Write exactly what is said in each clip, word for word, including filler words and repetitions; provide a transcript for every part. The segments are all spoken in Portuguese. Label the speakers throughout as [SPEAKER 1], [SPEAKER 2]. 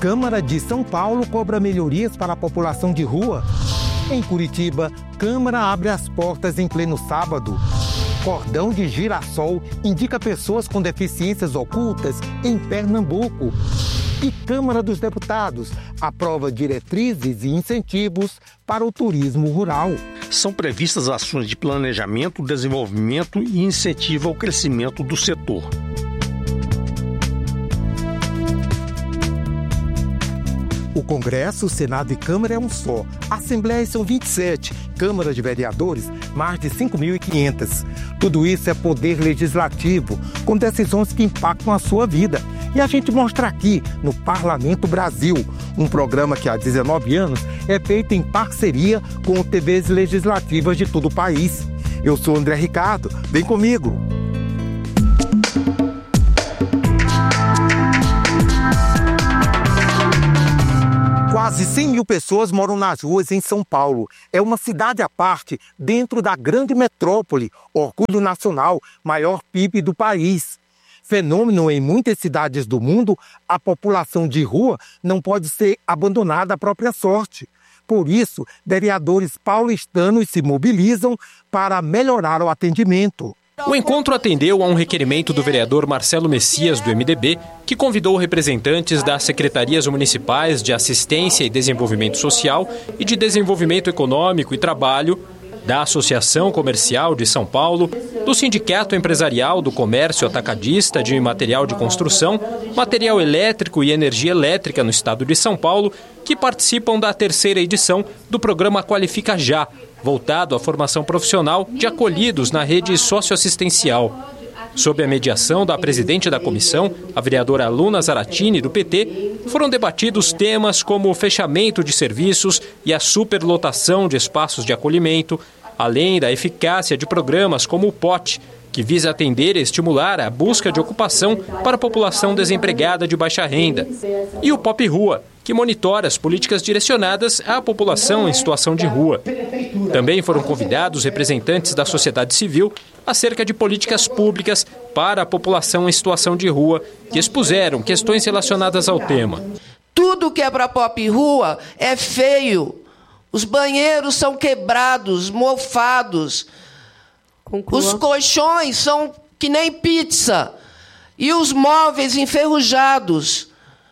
[SPEAKER 1] Câmara de São Paulo cobra melhorias para a população de rua. Em Curitiba, Câmara abre as portas em pleno sábado. Cordão de girassol indica pessoas com deficiências ocultas em Pernambuco. E Câmara dos Deputados aprova diretrizes e incentivos para o turismo rural.
[SPEAKER 2] São previstas ações de planejamento, desenvolvimento e incentivo ao crescimento do setor.
[SPEAKER 1] O Congresso, Senado e Câmara é um só. Assembleias são vinte e sete, Câmara de Vereadores, mais de cinco mil e quinhentas. Tudo isso é poder legislativo, com decisões que impactam a sua vida. E a gente mostra aqui, no Parlamento Brasil, um programa que há dezenove anos é feito em parceria com T Vs legislativas de todo o país. Eu sou André Ricardo, vem comigo! Quase cem mil pessoas moram nas ruas em São Paulo. É uma cidade à parte, dentro da grande metrópole, orgulho nacional, maior P I B do país. Fenômeno em muitas cidades do mundo, a população de rua não pode ser abandonada à própria sorte. Por isso, vereadores paulistanos se mobilizam para melhorar o atendimento.
[SPEAKER 3] O encontro atendeu a um requerimento do vereador Marcelo Messias, do M D B, que convidou representantes das secretarias municipais de Assistência e Desenvolvimento Social e de Desenvolvimento Econômico e Trabalho, da Associação Comercial de São Paulo, do Sindicato Empresarial do Comércio Atacadista de Material de Construção, Material Elétrico e Energia Elétrica no estado de São Paulo, que participam da terceira edição do programa Qualifica Já, voltado à formação profissional de acolhidos na rede socioassistencial. Sob a mediação da presidente da comissão, a vereadora Luna Zaratini, do P T, foram debatidos temas como o fechamento de serviços e a superlotação de espaços de acolhimento, além da eficácia de programas como o P O T, que visa atender e estimular a busca de ocupação para a população desempregada de baixa renda, e o Pop Rua, que monitora as políticas direcionadas à população em situação de rua. Também foram convidados representantes da sociedade civil acerca de políticas públicas para a população em situação de rua, que expuseram questões relacionadas ao tema.
[SPEAKER 4] Tudo que é para Pop Rua é feio. Os banheiros são quebrados, mofados. Conclua. Os colchões são que nem pizza. E os móveis enferrujados.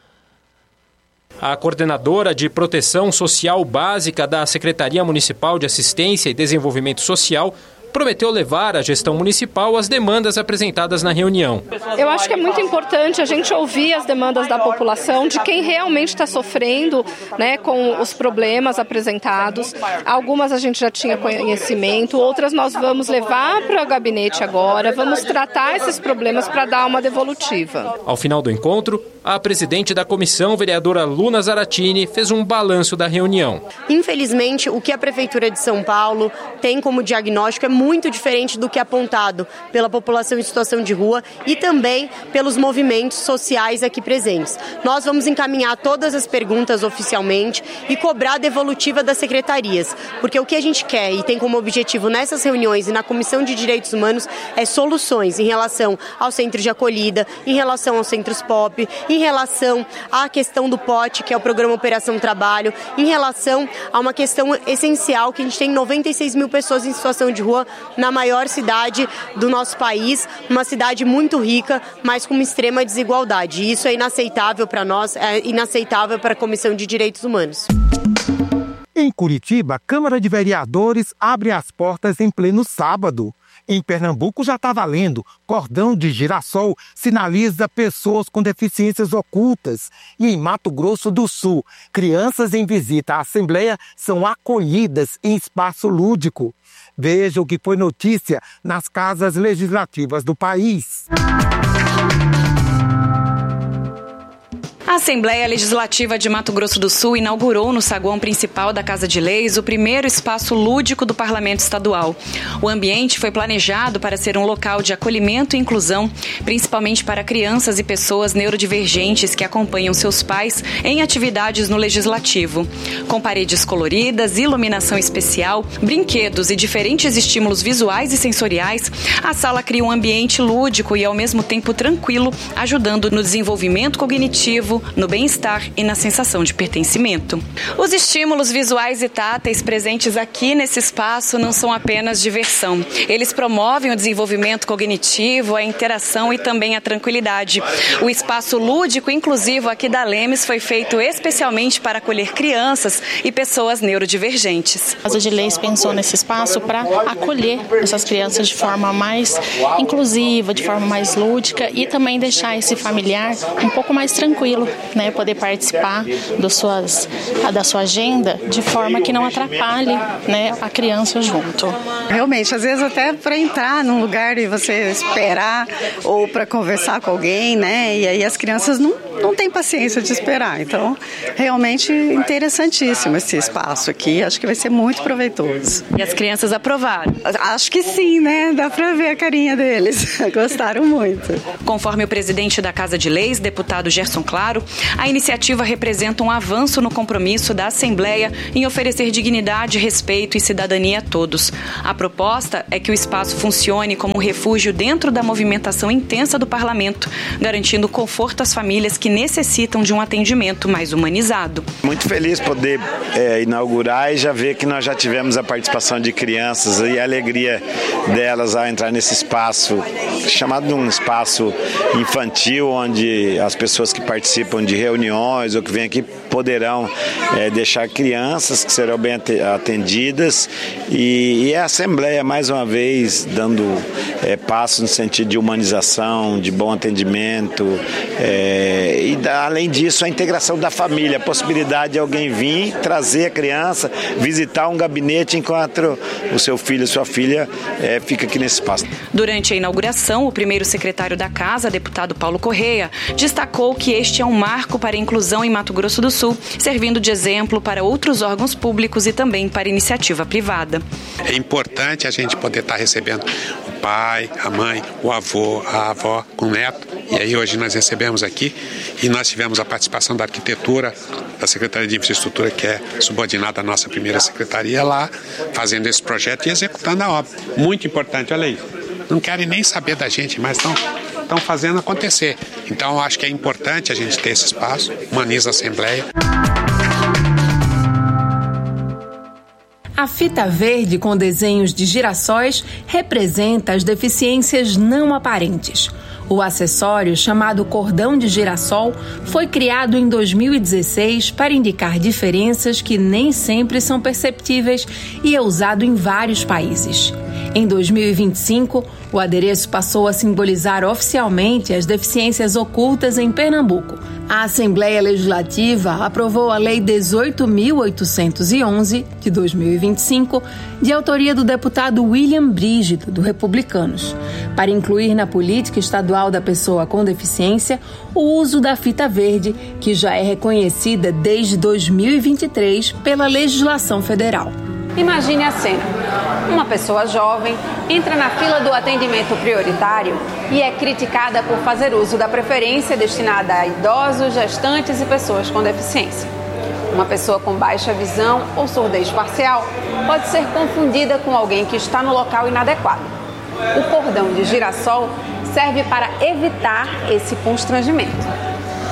[SPEAKER 3] A coordenadora de Proteção Social Básica da Secretaria Municipal de Assistência e Desenvolvimento Social prometeu levar à gestão municipal as demandas apresentadas na reunião.
[SPEAKER 5] Eu acho que é muito importante a gente ouvir as demandas da população, de quem realmente está sofrendo, né, com os problemas apresentados. Algumas a gente já tinha conhecimento, outras nós vamos levar para o gabinete agora, vamos tratar esses problemas para dar uma devolutiva.
[SPEAKER 3] Ao final do encontro, a presidente da comissão, vereadora Luna Zaratini, fez um balanço da reunião.
[SPEAKER 6] Infelizmente, o que a Prefeitura de São Paulo tem como diagnóstico é muito diferente do que é apontado pela população em situação de rua e também pelos movimentos sociais aqui presentes. Nós vamos encaminhar todas as perguntas oficialmente e cobrar a devolutiva das secretarias, porque o que a gente quer e tem como objetivo nessas reuniões e na Comissão de Direitos Humanos é soluções em relação ao centro de acolhida, em relação aos centros P O P, em relação à questão do P O T, que é o Programa Operação Trabalho, em relação a uma questão essencial que a gente tem noventa e seis mil pessoas em situação de rua na maior cidade do nosso país, uma cidade muito rica, mas com uma extrema desigualdade. E isso é inaceitável para nós, é inaceitável para a Comissão de Direitos Humanos.
[SPEAKER 1] Em Curitiba, a Câmara de Vereadores abre as portas em pleno sábado. Em Pernambuco já está valendo. Cordão de girassol sinaliza pessoas com deficiências ocultas. E em Mato Grosso do Sul, crianças em visita à Assembleia são acolhidas em espaço lúdico. Veja o que foi notícia nas casas legislativas do país.
[SPEAKER 7] A Assembleia Legislativa de Mato Grosso do Sul inaugurou no saguão principal da Casa de Leis o primeiro espaço lúdico do Parlamento Estadual. O ambiente foi planejado para ser um local de acolhimento e inclusão, principalmente para crianças e pessoas neurodivergentes que acompanham seus pais em atividades no Legislativo. Com paredes coloridas, iluminação especial, brinquedos e diferentes estímulos visuais e sensoriais, a sala cria um ambiente lúdico e ao mesmo tempo tranquilo, ajudando no desenvolvimento cognitivo, no bem-estar e na sensação de pertencimento. Os estímulos visuais e táteis presentes aqui nesse espaço não são apenas diversão. Eles promovem o desenvolvimento cognitivo, a interação e também a tranquilidade. O espaço lúdico inclusivo aqui da Lemes foi feito especialmente para acolher crianças e pessoas neurodivergentes.
[SPEAKER 8] A Casa de Leis pensou nesse espaço para acolher essas crianças de forma mais inclusiva, de forma mais lúdica e também deixar esse familiar um pouco mais tranquilo, né, poder participar das suas, da sua agenda de forma que não atrapalhe, né, a criança junto.
[SPEAKER 9] Realmente, às vezes até para entrar num lugar e você esperar ou para conversar com alguém, né, e aí as crianças não, não têm paciência de esperar. Então, realmente interessantíssimo esse espaço aqui, acho que vai ser muito proveitoso.
[SPEAKER 7] E as crianças aprovaram?
[SPEAKER 9] Acho que sim, né, dá para ver a carinha deles, gostaram muito.
[SPEAKER 7] Conforme o presidente da Casa de Leis, deputado Gerson Claro, a iniciativa representa um avanço no compromisso da Assembleia em oferecer dignidade, respeito e cidadania a todos. A proposta é que o espaço funcione como refúgio dentro da movimentação intensa do parlamento, garantindo conforto às famílias que necessitam de um atendimento mais humanizado.
[SPEAKER 10] Muito feliz poder é, inaugurar e já ver que nós já tivemos a participação de crianças e a alegria delas a entrar nesse espaço, chamado de um espaço infantil, onde as pessoas que participam de reuniões ou que vêm aqui poderão é, deixar crianças que serão bem atendidas e, e a Assembleia, mais uma vez, dando é, passos no sentido de humanização, de bom atendimento é, e, da, além disso, a integração da família, a possibilidade de alguém vir, trazer a criança, visitar um gabinete enquanto o seu filho e sua filha é, fica aqui nesse espaço.
[SPEAKER 7] Durante a inauguração, o primeiro secretário da Casa, deputado Paulo Correia, destacou que este é um marco para a inclusão em Mato Grosso do Sul, servindo de exemplo para outros órgãos públicos e também para iniciativa privada.
[SPEAKER 11] É importante a gente poder estar recebendo o pai, a mãe, o avô, a avó com o neto. E aí hoje nós recebemos aqui e nós tivemos a participação da arquitetura, da Secretaria de Infraestrutura, que é subordinada à nossa primeira secretaria lá, fazendo esse projeto e executando a obra. Muito importante, olha aí. Não querem nem saber da gente, mas estão estão fazendo acontecer. Então, eu acho que é importante a gente ter esse espaço, humaniza a Assembleia.
[SPEAKER 12] A fita verde com desenhos de girassóis representa as deficiências não aparentes. O acessório, chamado cordão de girassol, foi criado em dois mil e dezesseis para indicar diferenças que nem sempre são perceptíveis e é usado em vários países. Em dois mil e vinte e cinco, o adereço passou a simbolizar oficialmente as deficiências ocultas em Pernambuco. A Assembleia Legislativa aprovou a Lei dezoito mil oitocentos e onze, de dois mil e vinte e cinco, de autoria do deputado William Brígido, do Republicanos, para incluir na política estadual da pessoa com deficiência o uso da fita verde, que já é reconhecida desde dois mil e vinte e três pela legislação federal.
[SPEAKER 13] Imagine a cena. Uma pessoa jovem entra na fila do atendimento prioritário e é criticada por fazer uso da preferência destinada a idosos, gestantes e pessoas com deficiência. Uma pessoa com baixa visão ou surdez parcial pode ser confundida com alguém que está no local inadequado. O cordão de girassol serve para evitar esse constrangimento.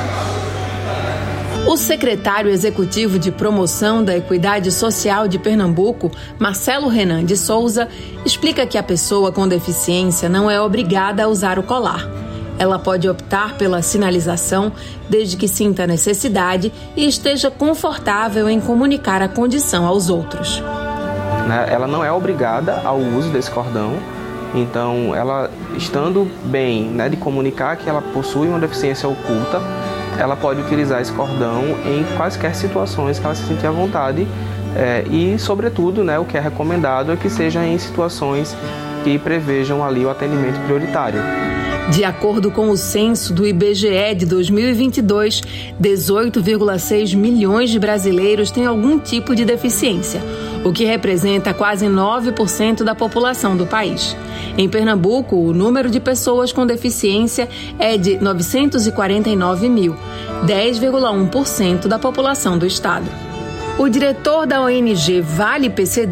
[SPEAKER 12] O secretário executivo de Promoção da Equidade Social de Pernambuco, Marcelo Renan de Souza, explica que a pessoa com deficiência não é obrigada a usar o colar. Ela pode optar pela sinalização desde que sinta necessidade e esteja confortável em comunicar a condição aos outros.
[SPEAKER 14] Ela não é obrigada ao uso desse cordão, então ela, estando bem, né, de comunicar que ela possui uma deficiência oculta, ela pode utilizar esse cordão em quaisquer situações que ela se sentir à vontade é, e, sobretudo, né, o que é recomendado é que seja em situações que prevejam ali o atendimento prioritário.
[SPEAKER 12] De acordo com o censo do I B G E de dois mil e vinte e dois, dezoito vírgula seis milhões de brasileiros têm algum tipo de deficiência, o que representa quase nove por cento da população do país. Em Pernambuco, o número de pessoas com deficiência é de novecentos e quarenta e nove mil, dez vírgula um por cento da população do estado. O diretor da O N G Vale P C D,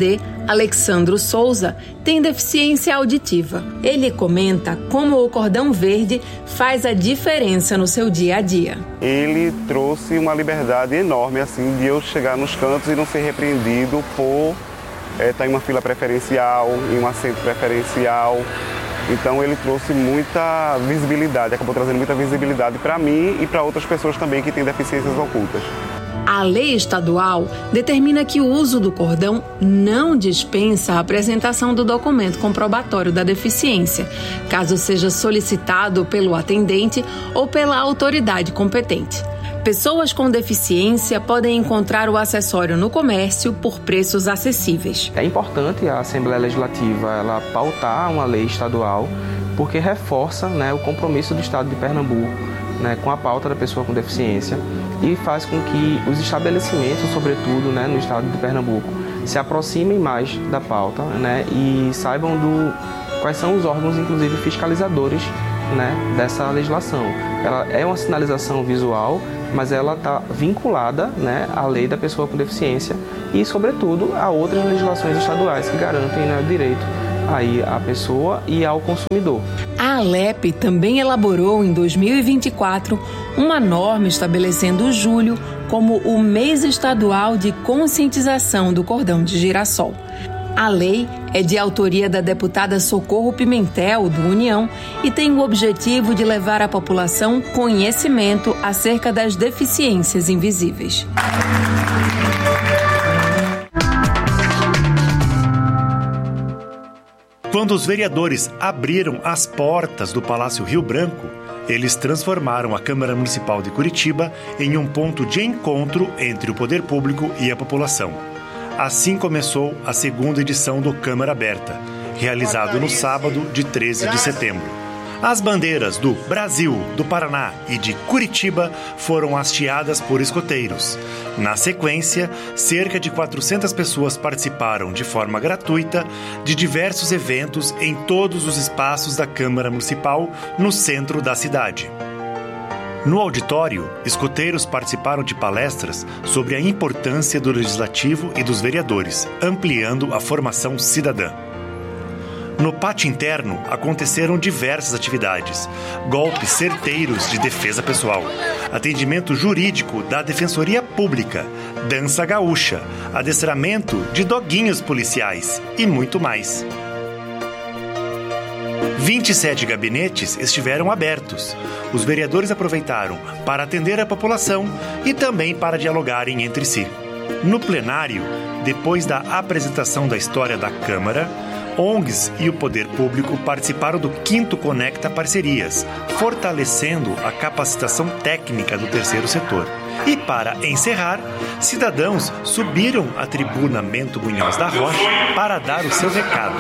[SPEAKER 12] Alexandro Souza tem deficiência auditiva. Ele comenta como o cordão verde faz a diferença no seu dia a dia.
[SPEAKER 15] Ele trouxe uma liberdade enorme assim de eu chegar nos cantos e não ser repreendido por é, estar em uma fila preferencial, em um assento preferencial. Então ele trouxe muita visibilidade, acabou trazendo muita visibilidade para mim e para outras pessoas também que têm deficiências ocultas.
[SPEAKER 12] A lei estadual determina que o uso do cordão não dispensa a apresentação do documento comprobatório da deficiência, caso seja solicitado pelo atendente ou pela autoridade competente. Pessoas com deficiência podem encontrar o acessório no comércio por preços acessíveis.
[SPEAKER 14] É importante a Assembleia Legislativa ela pautar uma lei estadual, porque reforça, né, o compromisso do Estado de Pernambuco, né, com a pauta da pessoa com deficiência e faz com que os estabelecimentos, sobretudo, né, no Estado de Pernambuco, se aproximem mais da pauta, né, e saibam do, quais são os órgãos, inclusive fiscalizadores, né, dessa legislação. Ela é uma sinalização visual, mas ela está vinculada, né, à lei da pessoa com deficiência e, sobretudo, a outras legislações estaduais que garantem, né, o direito aí à pessoa e ao consumidor.
[SPEAKER 12] A Alep também elaborou em dois mil e vinte e quatro uma norma estabelecendo o julho como o mês estadual de conscientização do cordão de girassol. A lei é de autoria da deputada Socorro Pimentel, do União, e tem o objetivo de levar à população conhecimento acerca das deficiências invisíveis.
[SPEAKER 16] Quando os vereadores abriram as portas do Palácio Rio Branco, eles transformaram a Câmara Municipal de Curitiba em um ponto de encontro entre o poder público e a população. Assim começou a segunda edição do Câmara Aberta, realizado no sábado de treze de setembro. As bandeiras do Brasil, do Paraná e de Curitiba foram hasteadas por escoteiros. Na sequência, cerca de quatrocentas pessoas participaram de forma gratuita de diversos eventos em todos os espaços da Câmara Municipal no centro da cidade. No auditório, escoteiros participaram de palestras sobre a importância do legislativo e dos vereadores, ampliando a formação cidadã. No pátio interno, aconteceram diversas atividades, golpes certeiros de defesa pessoal, atendimento jurídico da Defensoria Pública, dança gaúcha, adestramento de doguinhos policiais e muito mais. vinte e sete gabinetes estiveram abertos. Os vereadores aproveitaram para atender a população e também para dialogarem entre si. No plenário, depois da apresentação da história da Câmara, O N Gs e o Poder Público participaram do quinto Conecta Parcerias, fortalecendo a capacitação técnica do terceiro setor. E para encerrar, cidadãos subiram à tribuna Mento Munhoz da Rocha para dar o seu recado.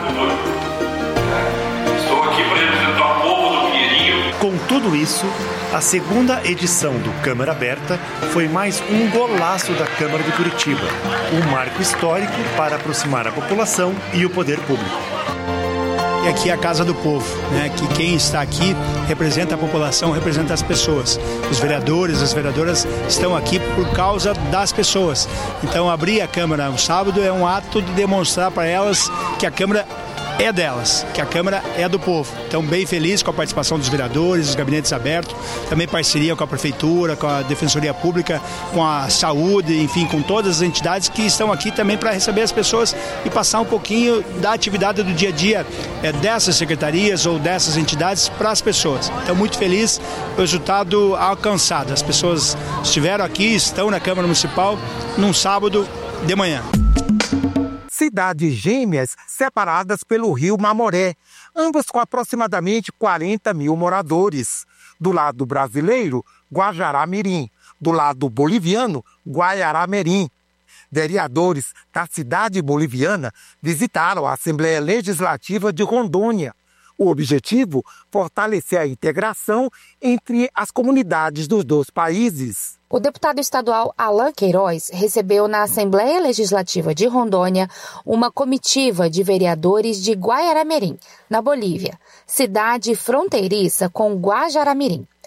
[SPEAKER 17] Estou aqui para representar o povo do Pinheirinho.
[SPEAKER 16] Com tudo isso, a segunda edição do Câmara Aberta foi mais um golaço da Câmara de Curitiba, um marco histórico para aproximar a população e o poder público.
[SPEAKER 18] E aqui é a Casa do Povo, né? Que quem está aqui representa a população, representa as pessoas. Os vereadores, as vereadoras estão aqui por causa das pessoas. Então abrir a Câmara no sábado é um ato de demonstrar para elas que a Câmara é delas, que a Câmara é do povo. Então, bem feliz com a participação dos vereadores, dos gabinetes abertos, também parceria com a Prefeitura, com a Defensoria Pública, com a Saúde, enfim, com todas as entidades que estão aqui também para receber as pessoas e passar um pouquinho da atividade do dia a dia é, dessas secretarias ou dessas entidades para as pessoas. Então, muito feliz com o resultado alcançado. As pessoas estiveram aqui, estão na Câmara Municipal, num sábado de manhã.
[SPEAKER 1] Cidades gêmeas separadas pelo rio Mamoré, ambas com aproximadamente quarenta mil moradores. Do lado brasileiro, Guajará-Mirim. Do lado boliviano, Guaiará-Mirim. Vereadores da cidade boliviana visitaram a Assembleia Legislativa de Rondônia. O objetivo, fortalecer a integração entre as comunidades dos dois países.
[SPEAKER 19] O deputado estadual Alain Queiroz recebeu na Assembleia Legislativa de Rondônia uma comitiva de vereadores de Guaiará-Mirim, na Bolívia, cidade fronteiriça com Guajará-Mirim.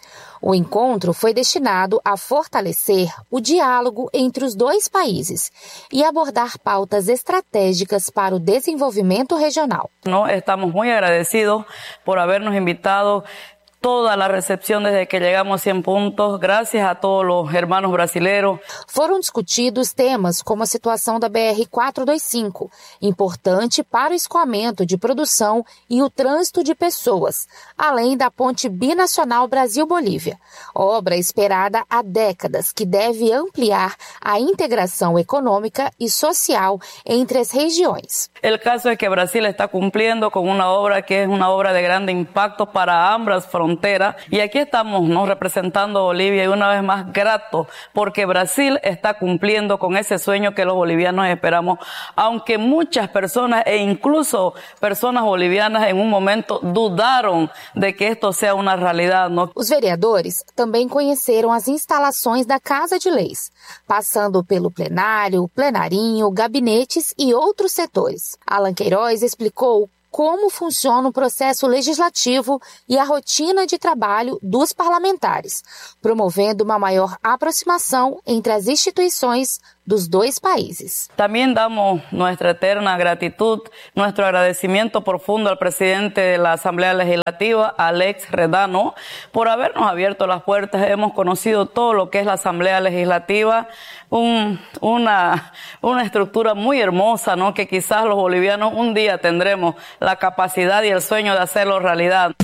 [SPEAKER 19] O encontro foi destinado a fortalecer o diálogo entre os dois países e abordar pautas estratégicas para o desenvolvimento regional.
[SPEAKER 20] Nós estamos muito agradecidos por habernos invitado. Toda a recepção desde que chegamos a cem pontos, graças a todos os hermanos brasileiros.
[SPEAKER 19] Foram discutidos temas como a situação da B R quatrocentos e vinte e cinco, importante para o escoamento de produção e o trânsito de pessoas, além da ponte binacional Brasil-Bolívia, obra esperada há décadas que deve ampliar a integração econômica e social entre as regiões.
[SPEAKER 20] O caso é que o Brasil está cumprindo com uma obra que é uma obra de grande impacto para ambas fronteiras. Y aquí estamos ¿no? representando a Bolivia y una vez más grato porque Brasil está cumpliendo con ese sueño que los bolivianos esperamos, aunque muchas personas e incluso personas bolivianas en un momento dudaron de que esto sea una realidad. ¿no?
[SPEAKER 19] Os vereadores também conheceram as instalações da Casa de Leis, passando pelo plenário, plenarinho, gabinetes e outros setores. Alan Queiroz explicou como funciona o processo legislativo e a rotina de trabalho dos parlamentares, promovendo uma maior aproximação entre as instituições dos dois países.
[SPEAKER 20] Também damos nossa eterna gratitud, nosso agradecimento profundo ao presidente da Assembleia Legislativa, Alex Redano, por habernos abierto las puertas. Hemos conocido todo lo que es la Asamblea Legislativa, un, una, una estructura muy hermosa, ¿no? Que quizás los bolivianos un día tendremos la capacidad y el sueño de hacerlo realidad.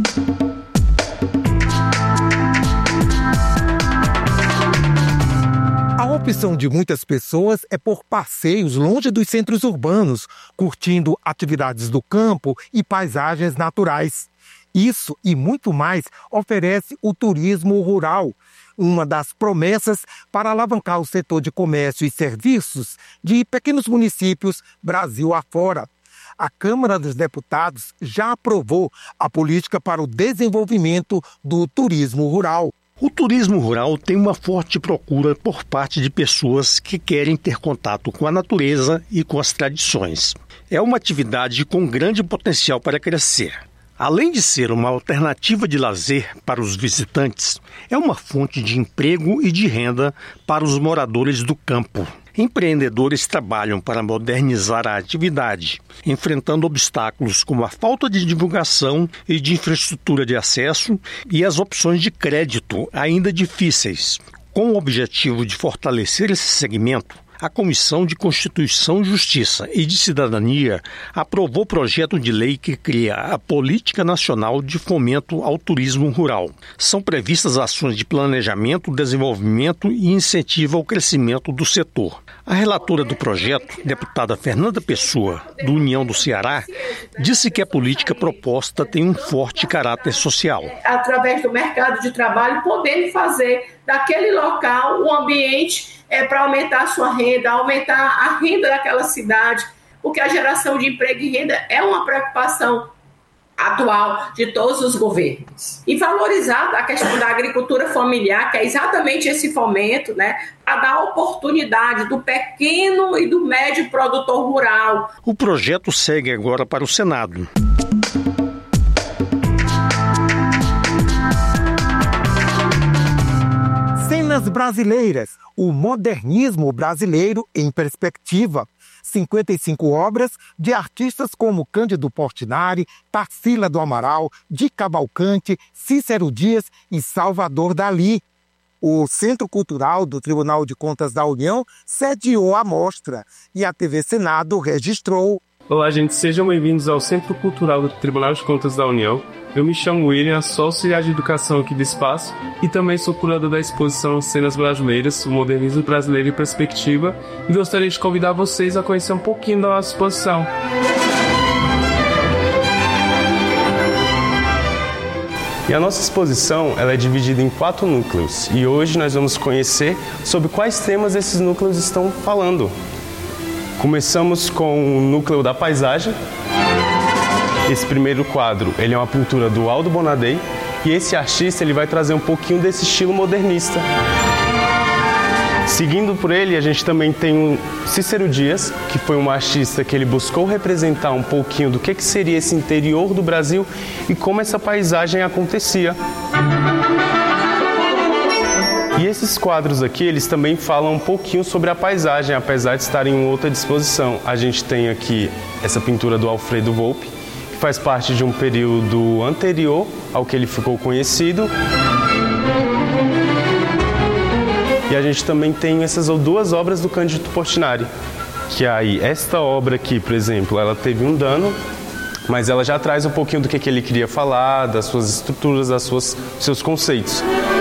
[SPEAKER 1] A opção de muitas pessoas é por passeios longe dos centros urbanos, curtindo atividades do campo e paisagens naturais. Isso e muito mais oferece o turismo rural, uma das promessas para alavancar o setor de comércio e serviços de pequenos municípios Brasil afora. A Câmara dos Deputados já aprovou a política para o desenvolvimento do turismo rural.
[SPEAKER 2] O turismo rural tem uma forte procura por parte de pessoas que querem ter contato com a natureza e com as tradições. É uma atividade com grande potencial para crescer. Além de ser uma alternativa de lazer para os visitantes, é uma fonte de emprego e de renda para os moradores do campo. Empreendedores trabalham para modernizar a atividade, enfrentando obstáculos como a falta de divulgação e de infraestrutura de acesso e as opções de crédito ainda difíceis. Com o objetivo de fortalecer esse segmento, a Comissão de Constituição, Justiça e de Cidadania aprovou o projeto de lei que cria a Política Nacional de Fomento ao Turismo Rural. São previstas ações de planejamento, desenvolvimento e incentivo ao crescimento do setor. A relatora do projeto, deputada Fernanda Pessoa, do União do Ceará, disse que a política proposta tem um forte caráter social.
[SPEAKER 21] Através do mercado de trabalho, podendo fazer daquele local um ambiente é, para aumentar a sua renda, aumentar a renda daquela cidade, porque a geração de emprego e renda é uma preocupação atual de todos os governos. E valorizar a questão da agricultura familiar, que é exatamente esse fomento, né, para dar oportunidade do pequeno e do médio produtor rural.
[SPEAKER 2] O projeto segue agora para o Senado.
[SPEAKER 1] Cenas brasileiras, o modernismo brasileiro em perspectiva. cinquenta e cinco obras de artistas como Cândido Portinari, Tarsila do Amaral, Di Cavalcante, Cícero Dias e Salvador Dalí. O Centro Cultural do Tribunal de Contas da União sediou a mostra e a T V Senado registrou.
[SPEAKER 22] Olá, gente. Sejam bem-vindos ao Centro Cultural do Tribunal de Contas da União. Eu me chamo William, sou auxiliar de educação aqui do espaço e também sou curador da exposição Cenas Brasileiras, o modernismo brasileiro em perspectiva, e gostaria de convidar vocês a conhecer um pouquinho da nossa exposição.
[SPEAKER 23] E a nossa exposição ela é dividida em quatro núcleos e hoje nós vamos conhecer sobre quais temas esses núcleos estão falando. Começamos com o núcleo da paisagem. Esse primeiro quadro ele é uma pintura do Aldo Bonadei e esse artista ele vai trazer um pouquinho desse estilo modernista. Seguindo por ele, a gente também tem o Cícero Dias, que foi um artista que ele buscou representar um pouquinho do que, que seria esse interior do Brasil e como essa paisagem acontecia. E esses quadros aqui, eles também falam um pouquinho sobre a paisagem, apesar de estarem em outra disposição. A gente tem aqui essa pintura do Alfredo Volpi, que faz parte de um período anterior ao que ele ficou conhecido. E a gente também tem essas duas obras do Cândido Portinari, que aí, esta obra aqui, por exemplo, ela teve um dano, mas ela já traz um pouquinho do que, que ele queria falar, das suas estruturas, das suas, dos seus conceitos.